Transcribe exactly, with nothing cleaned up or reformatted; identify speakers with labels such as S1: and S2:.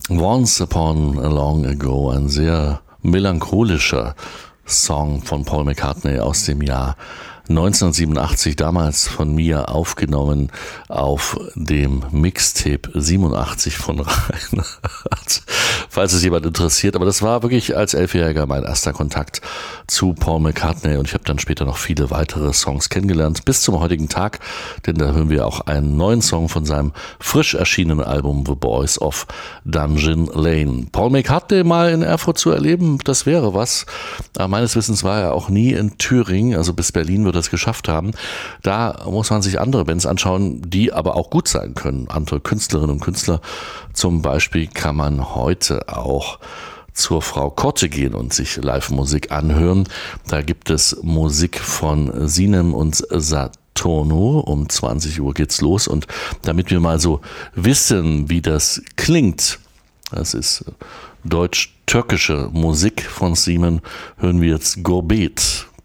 S1: Once Upon a Long Ago, ein sehr melancholischer Song von Paul McCartney aus dem Jahr neunzehnhundertsiebenundachtzig, damals von mir aufgenommen auf dem Mixtape siebenundachtzig von Reinhard, falls es jemand interessiert. Aber das war wirklich als Elfjähriger mein erster Kontakt zu Paul McCartney und ich habe dann später noch viele weitere Songs kennengelernt, bis zum heutigen Tag, denn da hören wir auch einen neuen Song von seinem frisch erschienenen Album The Boys of Dungeon Lane. Paul McCartney mal in Erfurt zu erleben, das wäre was. Aber meines Wissens war er auch nie in Thüringen, also bis Berlin wird das geschafft haben. Da muss man sich andere Bands anschauen, die aber auch gut sein können. Andere Künstlerinnen und Künstler. Zum Beispiel kann man heute auch zur Frau Kotte gehen und sich Live-Musik anhören. Da gibt es Musik von Sinem und Saturno. Um zwanzig Uhr geht's los. Und damit wir mal so wissen, wie das klingt, das ist deutsch-türkische Musik von Sinem, hören wir jetzt Gurbet.